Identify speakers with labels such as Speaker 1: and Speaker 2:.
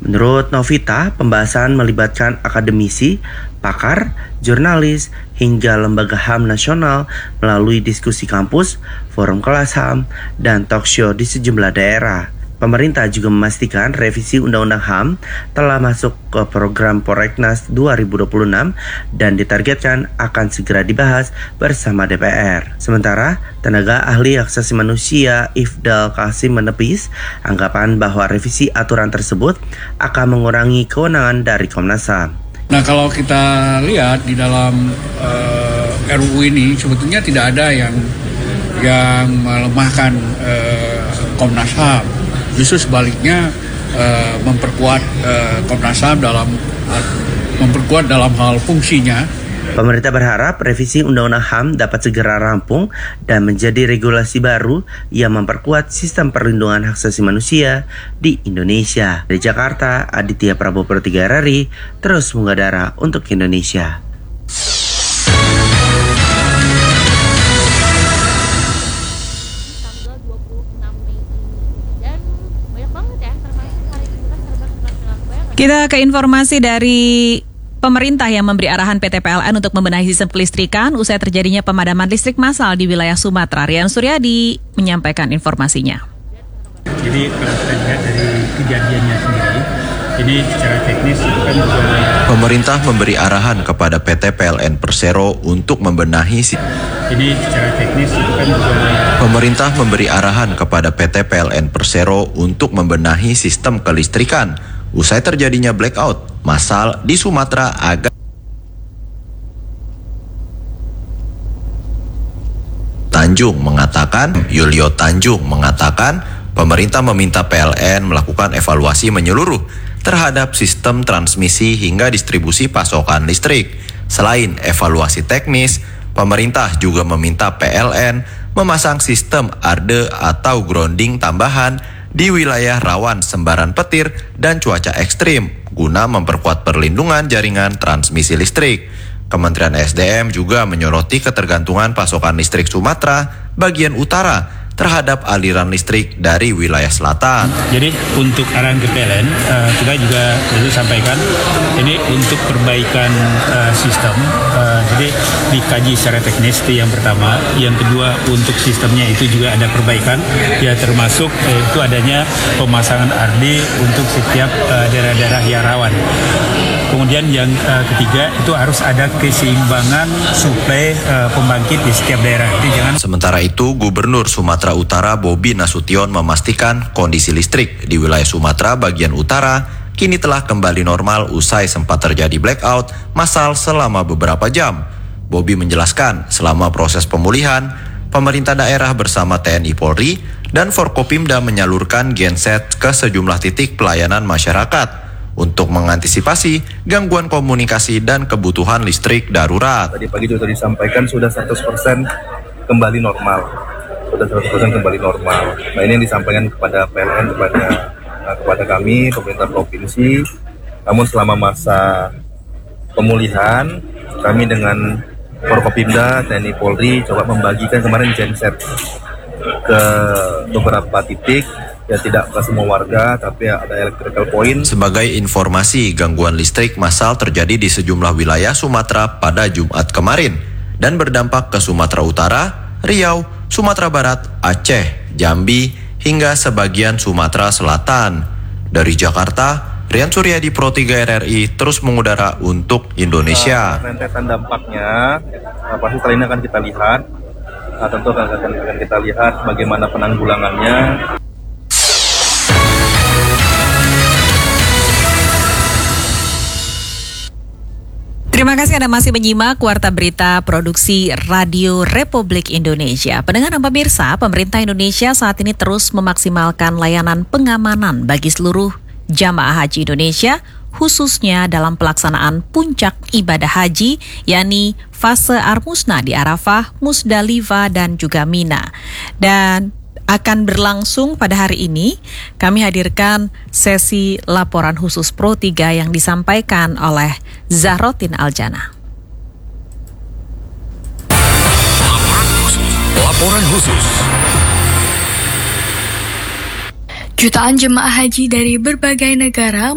Speaker 1: Menurut Novita, pembahasan melibatkan akademisi, pakar, jurnalis, hingga lembaga HAM nasional melalui diskusi kampus, forum kelas HAM, dan talk show di sejumlah daerah. Pemerintah juga memastikan revisi Undang-Undang HAM telah masuk ke program Prolegnas 2026 dan ditargetkan akan segera dibahas bersama DPR. Sementara, tenaga ahli hak asasi manusia Ifdal Kasim menepis anggapan bahwa revisi aturan tersebut akan mengurangi kewenangan dari Komnas HAM.
Speaker 2: Nah, kalau kita lihat di dalam RUU ini sebetulnya tidak ada yang melemahkan Komnas HAM. Justru sebaliknya memperkuat Komnas HAM dalam hal fungsinya.
Speaker 1: Pemerintah berharap revisi Undang-Undang HAM dapat segera rampung dan menjadi regulasi baru yang memperkuat sistem perlindungan hak asasi manusia di Indonesia. Dari Jakarta, Aditya Prabowo Pro 3 RRI, terus mengudara untuk Indonesia.
Speaker 3: Kita ke informasi dari pemerintah yang memberi arahan PT PLN untuk membenahi sistem kelistrikan usai terjadinya pemadaman listrik massal di wilayah Sumatera. Rian Suryadi menyampaikan informasinya.
Speaker 4: Jadi kalau kita lihat dari kejadiannya sendiri, ini secara teknis itu kan juga
Speaker 5: pemerintah memberi arahan kepada PT PLN Persero untuk membenahi Pemerintah memberi arahan kepada PT PLN Persero untuk membenahi sistem kelistrikan usai terjadinya blackout massal di Sumatera agar Yulio Tanjung mengatakan pemerintah meminta PLN melakukan evaluasi menyeluruh terhadap sistem transmisi hingga distribusi pasokan listrik. Selain evaluasi teknis, pemerintah juga meminta PLN memasang sistem ARDE atau grounding tambahan di wilayah rawan sembaran petir dan cuaca ekstrim guna memperkuat perlindungan jaringan transmisi listrik. Kementerian SDM juga menyoroti ketergantungan pasokan listrik Sumatera bagian utara terhadap aliran listrik dari wilayah selatan.
Speaker 4: Jadi untuk arahan ke PLN, kita juga perlu sampaikan ini untuk perbaikan sistem. Jadi dikaji secara teknis itu yang pertama. Yang kedua untuk sistemnya itu juga ada perbaikan, ya termasuk itu adanya pemasangan ARDE untuk setiap daerah-daerah yang rawan. Kemudian yang ketiga itu harus ada keseimbangan suplai pembangkit di setiap daerah.
Speaker 5: Sementara itu, Gubernur Sumatera Utara Bobi Nasution memastikan kondisi listrik di wilayah Sumatera bagian utara kini telah kembali normal usai sempat terjadi blackout massal selama beberapa jam. Bobi menjelaskan selama proses pemulihan, pemerintah daerah bersama TNI Polri dan Forkopimda menyalurkan genset ke sejumlah titik pelayanan masyarakat untuk mengantisipasi gangguan komunikasi dan kebutuhan listrik darurat.
Speaker 6: Tadi pagi juga disampaikan sudah 100% kembali normal. Nah, ini yang disampaikan kepada PLN, kepada kami, pemerintah provinsi. Namun selama masa pemulihan, kami dengan Forkopimda, TNI Polri coba membagikan kemarin genset ke beberapa titik. Ya tidak ke semua warga, tapi ada electrical point.
Speaker 5: Sebagai informasi, gangguan listrik massal terjadi di sejumlah wilayah Sumatera pada Jumat kemarin dan berdampak ke Sumatera Utara, Riau, Sumatera Barat, Aceh, Jambi, hingga sebagian Sumatera Selatan. Dari Jakarta, Rian Suryadi Pro 3 RRI terus mengudara untuk Indonesia.
Speaker 6: Rentetan dampaknya, pasti setelah ini akan kita lihat. Tentu akan kita lihat bagaimana penanggulangannya.
Speaker 3: Terima kasih Anda masih menyimak Warta Berita Produksi Radio Republik Indonesia. Pendengar dan pemirsa, pemerintah Indonesia saat ini terus memaksimalkan layanan pengamanan bagi seluruh jamaah haji Indonesia, khususnya dalam pelaksanaan puncak ibadah haji, yakni fase Armusna di Arafah, Musdalifah, dan juga Mina. Dan akan berlangsung pada hari ini. Kami hadirkan sesi laporan khusus Pro 3 yang disampaikan oleh Zahrotin Aljana.
Speaker 7: Laporan khusus.
Speaker 8: Jutaan jemaah haji dari berbagai negara